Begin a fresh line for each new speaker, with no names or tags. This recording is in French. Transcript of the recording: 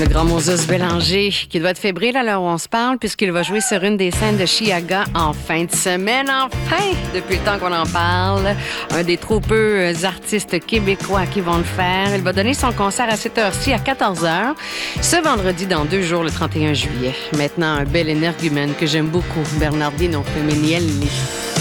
Le grand Moses Bélanger, qui doit être fébrile à l'heure où on se parle, puisqu'il va jouer sur une des scènes de Chiaga en fin de semaine. Enfin, depuis le temps qu'on en parle, un des trop peu artistes québécois qui vont le faire. Il va donner son concert à cette heure-ci, à 14h, ce vendredi dans 2 jours, le 31 juillet. Maintenant, un bel énergumène que j'aime beaucoup, Bernardino Feminielli.